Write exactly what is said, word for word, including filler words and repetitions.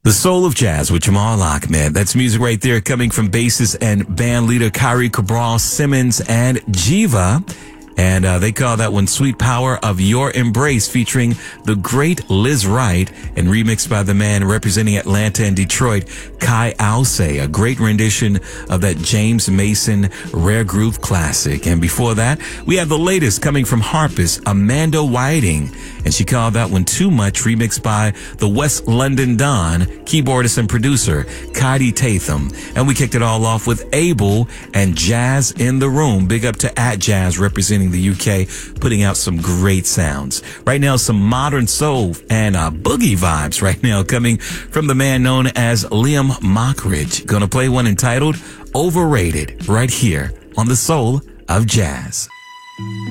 The Soul of Jazz with Jamal Ahmed. That's music right there coming from bassist and band leader Kyrie Cabral Simmons and Jiva. And uh, they call that one Sweet Power of Your Embrace, featuring the great Liz Wright and remixed by the man representing Atlanta and Detroit, Kai Alcé, a great rendition of that James Mason rare groove classic. And before that, we have the latest coming from harpist Amanda Whiting, and she called that one Too Much, remixed by the West London Don, keyboardist and producer Kaidi Tatham. And we kicked it all off with Abel and Jazz in the Room. Big up to At Jazz representing the U K, putting out some great sounds. Right now, some modern soul and uh, boogie vibes right now coming from the man known as Liam Mockridge. Gonna play one entitled Overrated right here on The Soul of Jazz.